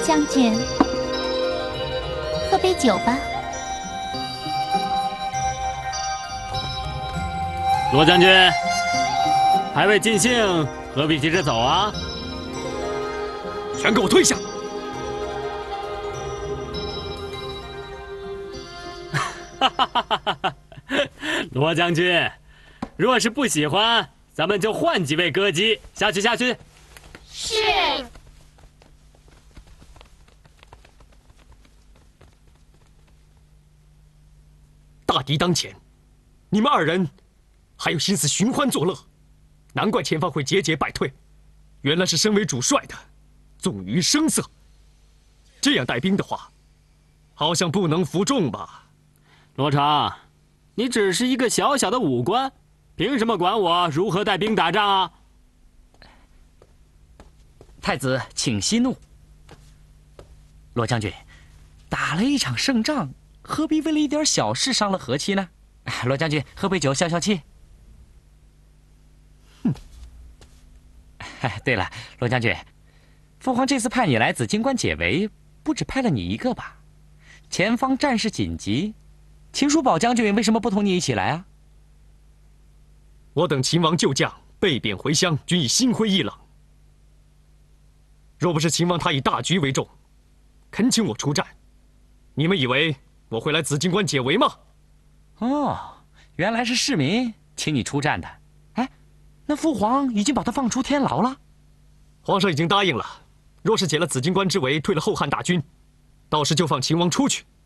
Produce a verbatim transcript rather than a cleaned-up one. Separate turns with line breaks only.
将军，喝杯酒吧。
罗将军，还未尽兴，何必急着走啊？
全给我退下！
哈哈哈哈哈！罗将军，若是不喜欢，咱们就换几位歌姬下去下去。
是。
大敌当前，你们二人还有心思寻欢作乐，难怪前方会节节败退。原来是身为主帅的纵于声色，这样带兵的话，好像不能服众吧？
罗成，你只是一个小小的武官，凭什么管我如何带兵打仗啊？
太子，请息怒。罗将军，打了一场胜仗，何必为了一点小事伤了和气呢？罗将军，喝杯酒消消气。哼。对了，罗将军，父皇这次派你来紫金关解围，不只派了你一个吧？前方战事紧急，秦叔宝将军为什么不同你一起来啊？
我等秦王旧将被贬回乡，均已心灰意冷。若不是秦王他以大局为重，恳请我出战，你们以为我会来紫金关解围吗？
哦，原来是市民请你出战的。哎，那父皇已经把他放出天牢了。
皇上已经答应了，若是解了紫金关之围，退了后汉大军，到时就放秦王出去。